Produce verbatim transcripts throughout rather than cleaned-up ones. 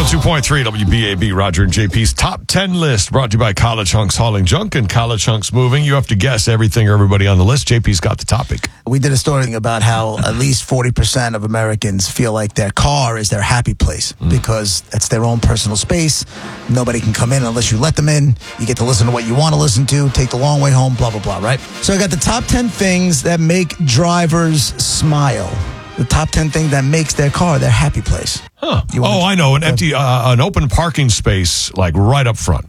oh two point three W B A B, Roger and J P's Top ten List, brought to you by College Hunks Hauling Junk and College Hunks Moving. You have to guess everything or everybody on the list. J P's got the topic. We did a story about how at least forty percent of Americans feel like their car is their happy place mm. because it's their own personal space. Nobody can come in unless you let them in. You get to listen to what you want to listen to, take the long way home, blah, blah, blah, right? So I got the top ten things that make drivers smile. The top ten things that makes their car their happy place. Huh. Oh, I know. An empty, uh, an open parking space, like right up front.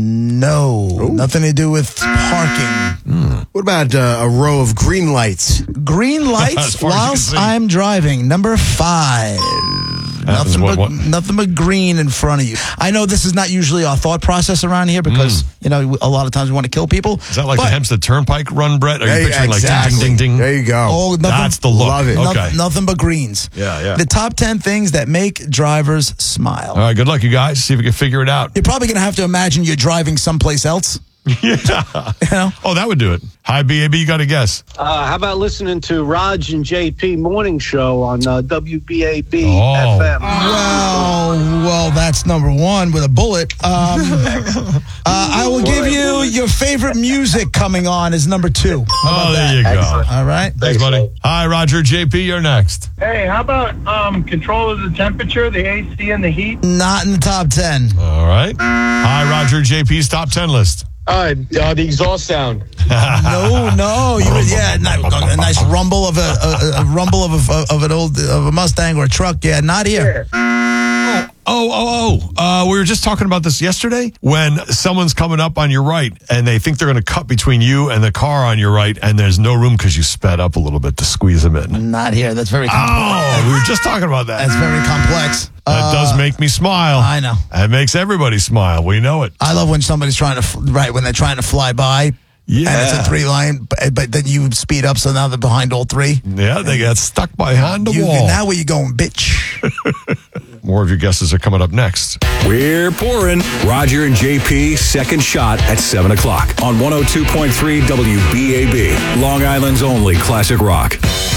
No. Ooh. Nothing to do with parking. Mm. What about uh, a row of green lights? Green lights whilst I'm driving. Number five. Nothing what, but, what? nothing but green in front of you. I know this is not usually our thought process around here because, mm. you know, a lot of times we want to kill people. Is that like but, the Hempstead Turnpike run, Brett? Are you hey, picturing exactly. like ding, ding, ding, ding? There you go. Oh, nothing, That's the look. Love it. Okay. Nothing, nothing but greens. Yeah, yeah. The top ten things that make drivers smile. All right, good luck, you guys. See if we can figure it out. You're probably going to have to imagine you're driving someplace else. Yeah. You know? Oh, that would do it. Hi, B A B, you got to guess. Uh, how about listening to Raj and J P morning show on uh, W B A B oh. F M? Well, well, that's number one with a bullet. Um, uh, I will give you your favorite music coming on is number two. Oh, there that? you go. Excellent. All right. Thanks, buddy. Hi, Roger. J P, you're next. Hey, how about um, control of the temperature, the A C and the heat? Not in the top ten. All right. Hi, Roger. J P's top ten list. Uh, uh, the exhaust sound. no, no, you would, yeah, not, a nice rumble of a, a, a rumble of a, of an old of a Mustang or a truck. Yeah, not here. Oh, oh, oh! Uh, we were just talking about this yesterday. When someone's coming up on your right and they think they're going to cut between you and the car on your right, and there's no room because you sped up a little bit to squeeze them in. Not here. That's very. Complex. Oh, we were just talking about that. That's very complex. That uh, does make me smile. I know. That makes everybody smile. We know it. I love when somebody's trying to, right, when they're trying to fly by. Yeah. And it's a three line, but, but then you speed up, so now they're behind all three. Yeah, they got stuck behind the you, wall. Now where you going, bitch? More of your guesses are coming up next. We're pouring. Roger and J P, second shot at seven o'clock on one oh two point three W B A B, Long Island's only classic rock.